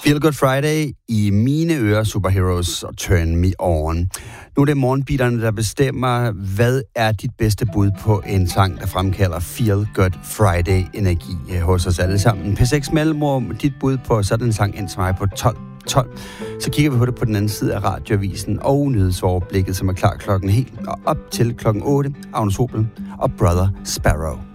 Feel Good Friday i mine ører, Superheroes og Turn Me On. Nu er det morgenbeaterne, der bestemmer, hvad er dit bedste bud på en sang, der fremkalder Feel Good Friday-energi hos os alle sammen. P6 Mellemrum, dit bud på sådan en sang ind til mig på 12. Så kigger vi på det på den anden side af radioavisen og nyhedsoverblikket, som er klar klokken helt og op til klokken 8. Agnes Obel og Brother Sparrow.